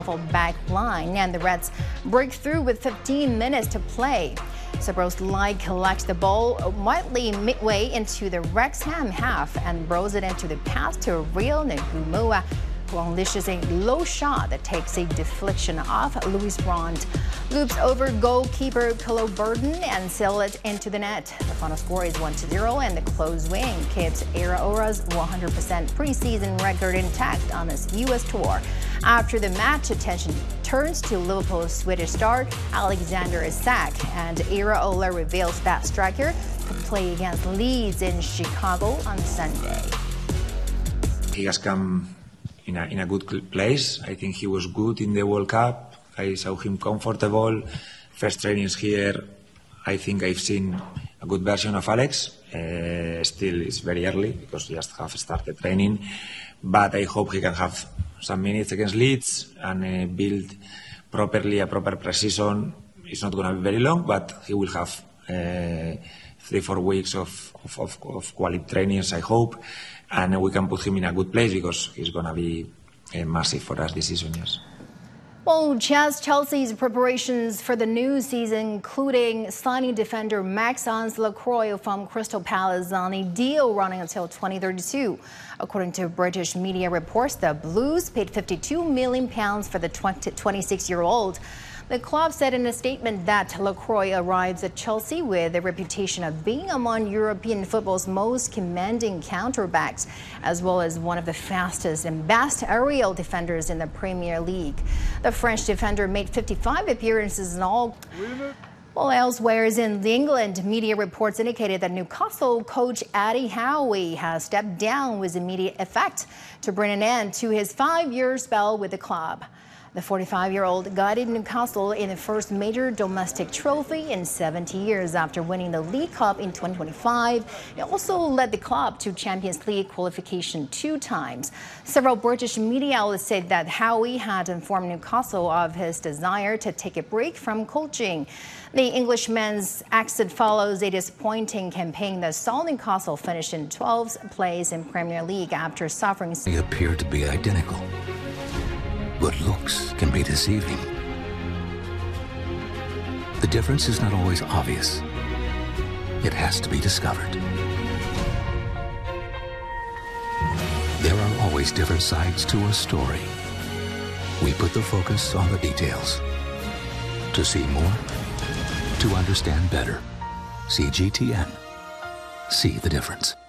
back line, and the Reds break through with 15 minutes to play. Szoboszlai collects the ball widely midway into the Wrexham half and rolls it into the pass to Real Negumua, who unleashes a low shot that takes a deflection off Louis Brandt. Loops over goalkeeper Kolo Burden and sails it into the net. The final score is 1-0, and the close win keeps Iraora's 100% preseason record intact on his U.S. tour. After the match, attention turns to Liverpool's Swedish star Alexander Isak, and Iraola reveals that striker could play against Leeds in Chicago on Sunday. He has come in a good place. I think he was good in the World Cup. I saw him comfortable. First trainings here, I think I've seen a good version of Alex. Still, it's very early because he just have started training, but I hope he can have some minutes against Leeds and build properly a proper pre-season. It's not going to be very long, but he will have 3-4 weeks of quality trainings, I hope, and we can put him in a good place because he's going to be massive for us this season, yes. Well, Chelsea's preparations for the new season, including signing defender Maxence Lacroix from Crystal Palace on a deal running until 2032. According to British media reports, the Blues paid £52 million for the 26-year-old. The club said in a statement that Lacroix arrives at Chelsea with a reputation of being among European football's most commanding counterbacks, as well as one of the fastest and best aerial defenders in the Premier League. The French defender made 55 appearances in all. Well, elsewhere in England, media reports indicated that Newcastle coach Eddie Howe has stepped down with immediate effect to bring an end to his 5-year spell with the club. The 45-year-old guided Newcastle in the first major domestic trophy in 70 years after winning the League Cup in 2025. He also led the club to Champions League qualification 2 times. Several British media outlets said that Howe had informed Newcastle of his desire to take a break from coaching. The Englishman's exit follows a disappointing campaign that saw Newcastle finish in 12th place in Premier League after suffering. They appear to be identical, but looks can be deceiving. The difference is not always obvious. It has to be discovered. There are always different sides to a story. We put the focus on the details. To see more, to understand better. CGTN. See the difference.